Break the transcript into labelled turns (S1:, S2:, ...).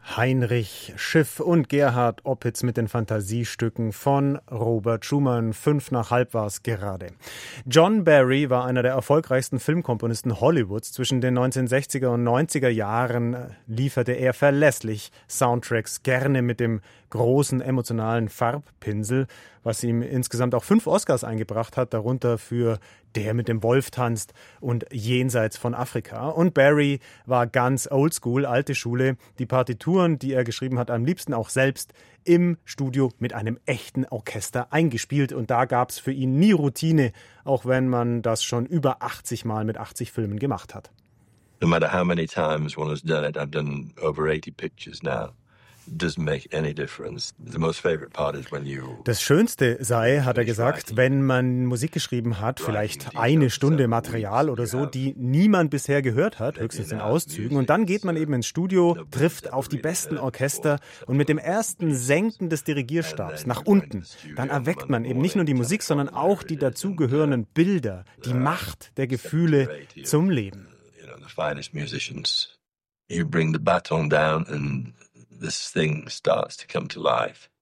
S1: Heinrich Schiff und Gerhard Opitz mit den Fantasiestücken von Robert Schumann. 5:05 war es gerade. John Barry war einer der erfolgreichsten Filmkomponisten Hollywoods. Zwischen den 1960er und 90er Jahren lieferte er verlässlich Soundtracks, gerne mit dem großen emotionalen Farbpinsel, was ihm insgesamt auch 5 Oscars eingebracht hat, darunter für Der mit dem Wolf tanzt und Jenseits von Afrika. Und Barry war ganz oldschool, alte Schule. Die Partituren, die er geschrieben hat, am liebsten auch selbst im Studio mit einem echten Orchester eingespielt. Und da gab es für ihn nie Routine, auch wenn man das schon über 80 Mal mit 80 Filmen gemacht hat.
S2: No matter how many times one has done it, I've done over 80 pictures now. Doesn't make any difference. The most favorite part is when you...
S1: Das Schönste sei, hat er gesagt, wenn man Musik geschrieben hat, vielleicht eine Stunde Material oder so, die niemand bisher gehört hat, höchstens in Auszügen. Und dann geht man eben ins Studio, trifft auf die besten Orchester und mit dem ersten Senken des Dirigierstabs nach unten, dann erweckt man eben nicht nur die Musik, sondern auch die dazugehörenden Bilder, die Macht der Gefühle zum Leben.
S2: The finest musicians. You bring the baton down and this thing starts to come to life.